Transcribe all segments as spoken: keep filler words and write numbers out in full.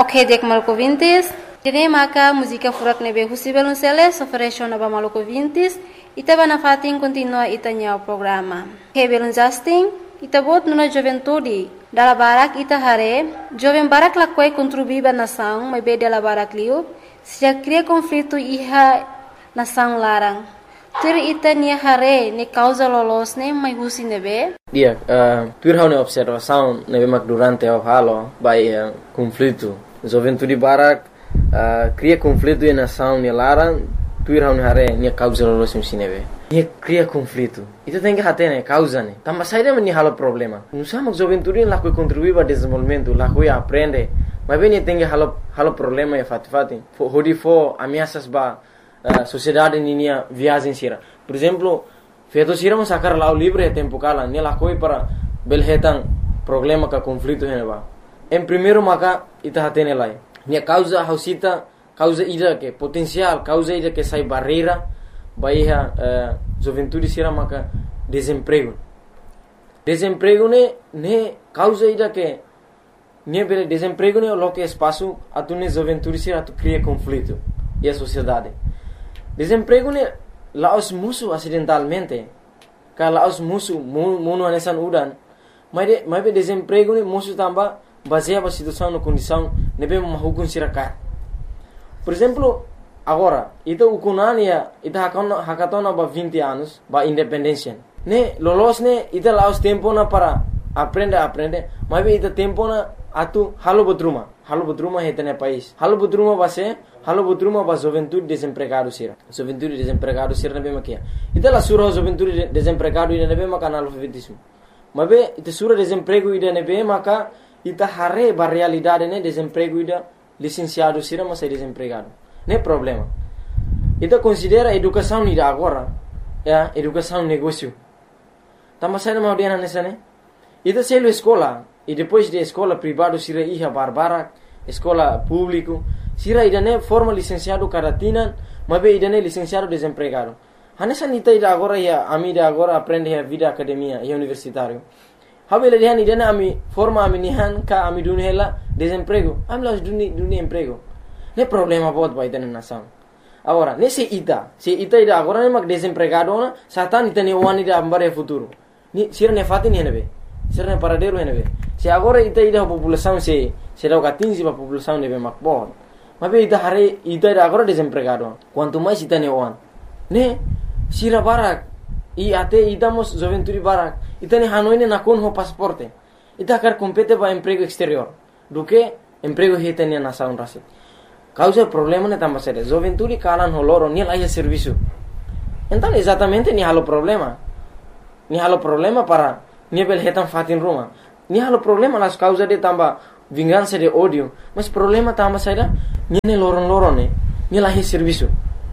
Ok, dek maluco vintis. Dene maka música furak nebe husi belunceles ofereció naba maluco vintis. Ita bana fatin continua itanya o programa. Ok, belun Justin. Ita bot nuna juventude. Dala barak ita hare. Joven barak lakwai contribuiba nação, mas be dela barak liu. Se já cria conflito iha nação larang. Tur ita nia hare ne causa lolos ne mai husi nebe. Dia, uh, tur hau ne observação nebe mak durante o halo by uh, conflito. Juventude barak uh, cria conflito e nação ne larang. Tur hau ne hare nia causa lolos ne nebe. Nia cria conflito. Ita tem que hate ne causa ne. Tamba saída me halo problema. Não sama juventude lá que contribui para desenvolvimento, lá que aprende. Mas bem tem que halo halo problema e fat fati. Hodi fo ameaças ba Uh, sociedade ninia viagem sira. Por exemplo, feito sira mo sacar lá o livre é tempo cala, nela coi para belhetan problema ka conflito heneba. Em primeiro maka ita hatene lai. Nia causa hausita, causa ida que potencial, causa ida que sai barreira, baiha uh, juventude sira maka desemprego. Desemprego ne ne causa ida que ne bele desemprego ne lo que espaço atune juventude sira atu cria conflito e a sociedade. Desemprego ne laos musuh acidentalmente. Kalau laos musuh munu anesan udan. Mas de mas be desemprego ne musuh tamba baseia ba situação no condição nebe mahukun siraka. Por exemplo, agora, ita ukunania ita hakona hakatona ba vinte anos ba independência. Ne lolos ne ita laos tempo na para aprende aprende, mas be ita tempo na atu halo botruma. Halo botruma hetene país. Halo botruma base halo botruma ba juventude desempregado sira. Juventude desempregado sira nabe makia. Ita la sura juventude desempregado ida nabe maka analfabetismo. Mabe ita sura desemprego ida nabe maka ita hare ba realidade ne desemprego ida licenciado sira mas desempregado. Ne problema. Ita considera educação ida agora, ya, educação negócio. Tama sai na maudiana nessa ne. Ita selo escola e depois de escola privado sira iha barbara, escola público sira idane forma licenciado caratina, mabe idane licenciado desempregado. Hanesa nita ida agora ya ami da agora aprende a vida academia e universitário. Habele dihan idane ami forma ami nihan ka ami dunhela desemprego. Ami las duni duni emprego. Ne problema bot ba idane nação. Agora, nesse ita, se ita ida agora ne mak desempregado na, satan ita ne wani da ambare futuro. Ni sira ne fatin ne be. Sira ne paradero ne be. Se agora ita ida população se será o quinze ba população ne be mak bot. Mas ita hari ita ida agora desempregado. Quanto mais ita ne wan. Ne sira barak i ate ita mos juventude barak. Ita ne hanoi ne nakon ho pasaporte. Ita quer compete ba emprego exterior. Do que emprego hita ne nação rasi. Causa problema ne tamba sere. Juventude kalan ho loro ni laia serviço. Então exatamente ni halo problema. Ni halo problema para ni bel hetan fatin ruma. Ni halo problema las causa de tamba vingança de ódio, mas problema tamba saída ni loron-loron ne, ni lahi serviço.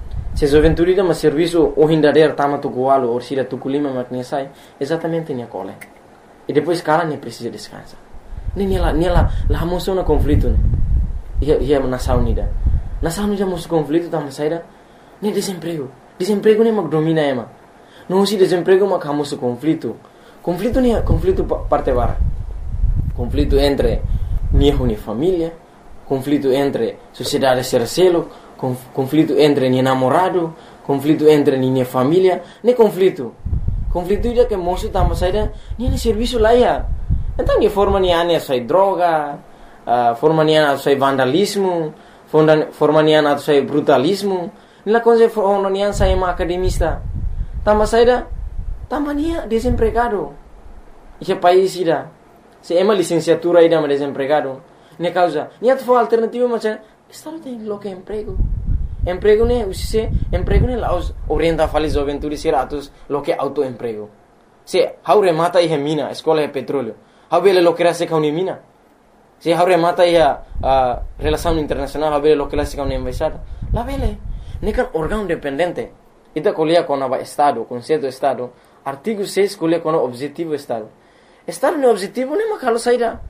Se juventude da mas serviço o hindader tama tu gualo ou sira tu kulima makne sai, exatamente ni cole. E depois cara nem precisa descansar. Nem ni la ni la la moção na conflito ne. Ia ia nação unida. Nação unida moção conflito tama saída ni desemprego. Desemprego ne mak domina ema. Não se desemprego mak hamoso conflito. Conflito ni conflito parte bara. Conflito entre minha uni família, conflito entre sociedade sercelo, conflito entre minha namorado, conflito entre minha família, ne conflito. Conflito ida que moço tama saída, ni ne serviço lá ia. Então ni forma ni ane sai droga, uh, forma ni ane sai vandalismo, forma ni ane sai brutalismo, ni la coisa forma ni ane sai ma academista. Tama saída, tama ni desempregado. Esse país ida. Se ema licenciatura ida ma desempregado, ne causa, ni atfo alternativa macam, estado tem lo que emprego. Emprego ne usise, emprego ne laos orienta fali juventude seratus lo que autoemprego. Se haure mata ia mina, escola é petróleo. Habele lo que era se kauni mina. Se haure mata ia uh, relação internacional, habele lo que era se kauni embaixada. La vele, ne kan órgão dependente. Ita colia com a estado, conceito estado, artigo seis colia com o objetivo estado. Estado no objetivo nem makalo saída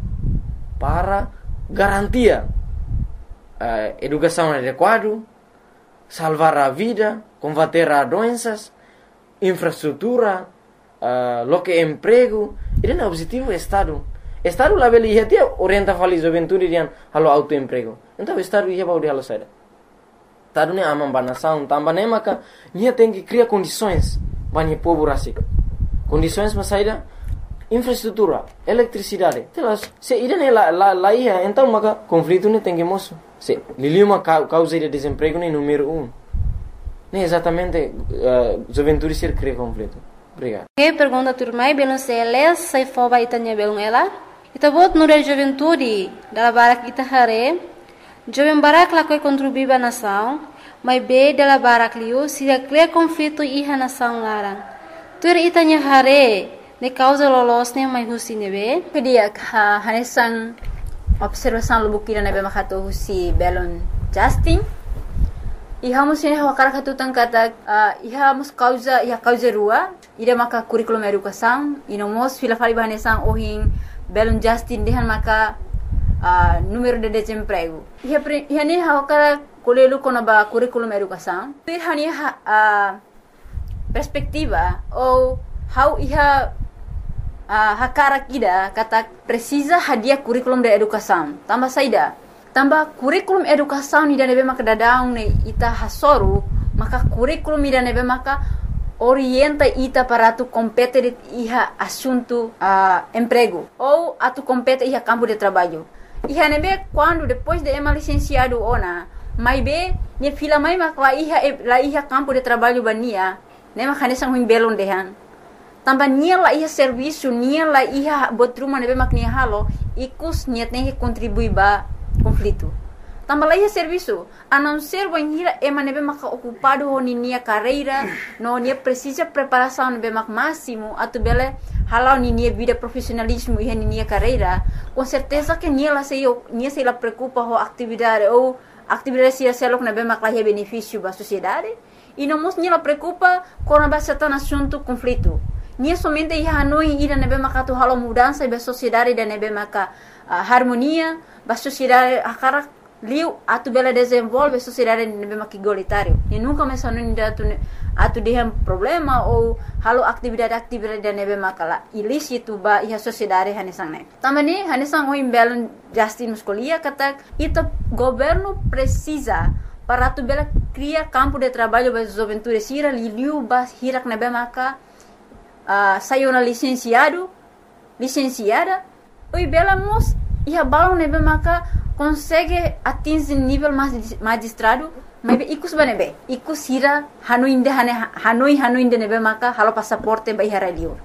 para garantia uh, educação adequada, salvar a vida, combater as doenças, infraestrutura, uh, lo que emprego. Ele é o objetivo do Estado. Estado lá beli ia tia orienta fali juventude rian halo autoemprego. Então estado ia baudi halo saida. Estado ne amam banação, tambah ne maka nia tem que criar condições bani povo rasik. Condições mas saida infraestrutura, eletricidade. Telas, se ida ne la la la ia, então maka conflito ne tem que moço. Se liliu uma causa de desemprego ne número um. Ne exatamente uh, juventude ser cria conflito. Obrigado. Que pergunta turmai belum seles sai foba itanya belum ela. Ita bot nure juventude dala barak ita hare. Jovem barak la koi contribuir ba nação, mas be dala barak liu se cria conflito iha nação larang. Tur itanya hare ne causa lolos ne mai husi nebe. Pedia ha hanesang observação lubukira nebe makato husi belon Justin. Iha mus ini hawa karak hatu tangkata uh, iha mus causa iha causa rua ida maka curriculum educação ino mos fila fali bahanesang ohin belon Justin dehan maka uh, número de desemprego. Iha pre, iha ni hawa karak kolelu kono ba curriculum educação. Iha ni ha, uh, perspectiva ou how iha uh, hakarak ida kata precisa hadiah curriculum de educação. Tambah saida tambah kurikulum educação ida nebe maka dadaung ne ita hasoru maka kurikulum ida nebe maka orienta ita para tu compete de iha assunto uh, emprego ou atu compete iha campo de trabalho. Iha nebe quando depois de ema licenciado ona mai be ne fila mai mak la iha la iha campo de trabalho bania ne maka nesang huing belon dehan. Tambah nia la iha serviço nia la iha botruma nebe mak nia halo ikus niat ne contribui ba conflito. Tambah lagi serviço, a não ser banhira ema nebe maka ocupado ho nia carreira, no nia precisa preparação nebe mak máximo, atu bele halau nia vida profissionalismo e nia carreira, com certeza que nia la sei nia sei la preocupa ho atividade ou atividade sia selok nebe mak lahi benefício ba sociedade, e não mos nia la preocupa com a bastante assunto conflito. Nia somente ia hanoi ida nebe maka tu halau mudança ba sociedade da nebe maka uh, harmonia ba sociedade akarak liu atu bela desenvolve sociedade nebe maki igualitário e nunca me sanu inda atu atu dehem problema ou halo atividade atividade da nebe makala ilícito ba iha sociedade hanesang ne tamani hanesang o imbelon Justin muscolia kata ita governo precisa para atu bela cria campo de trabalho ba juventude sira liu ba hirak nebe maka uh, saiu na licenciado licenciada oi bela mos iha balon nebe maka consegue atingir nível magistrado mas ikus banebe ikus hira hanuinde hane hanoi hanuinde nebe maka halo passaporte ba iha radio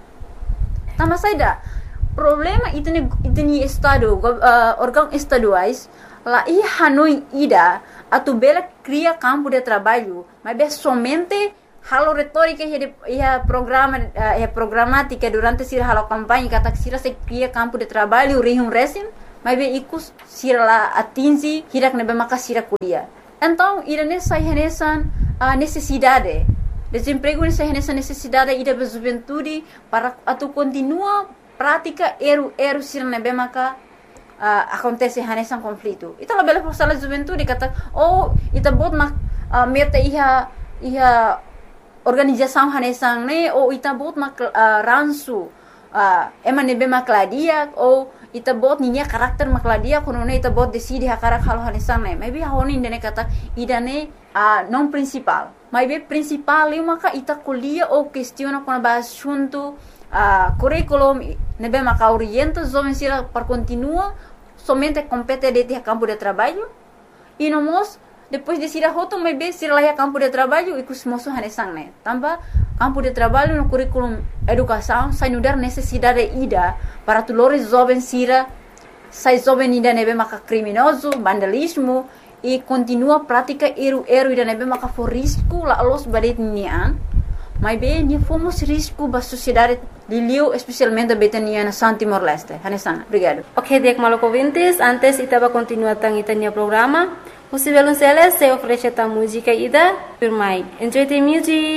tama saida problema itene itene estado uh, órgão estaduais la iha hanoi ida atu bela cria campo de trabalho mas be somente halo retórica ia programa ia programática durante sira halo campanha kata sira se cria campo de trabalho rihum resim mas be ikus sira la atingi hirak nebe maka sira kuliah. Então ira nessa renesan a necessidade desemprego nessa renesan necessidade ida be juventude para atu continua prática eru eru sira nebe maka uh, acontece renesan conflito. Ita la bela forsala juventude kata oh ita bot mak uh, meta iha iha organização hanesang ne ou ita bot mak uh, ransu uh, ema nebe makladia ou ita bot ninya karakter makladia kono ne ita bot decide hakarak halo hanesang ne maybe honi ndene kata idane uh, non principal maybe principal eu maka ita kuliah ou questiona kono ba assunto uh, curriculum nebe maka orienta jovem sira para continua somente compete de ter campo de trabalho e no mos depois de sira hoto maybe sira lá campo de trabalho e kus moso hanesang ne tambah campo de trabalho no curriculum educação sai nudar necessidade ida para tulores jovens sira sai jovem ida nebe maka criminoso vandalismo e continua prática eru eru ida nebe maka for risco la los badet nian mas bem ni fomos risco ba sociedade liliu especialmente betania na Santi Timor-Leste hanesang obrigado. Ok, dek maloko vintis antes itaba continua tang itanya programa. Você vai lançar se oferece a música ida, por mais. Enjoy the music.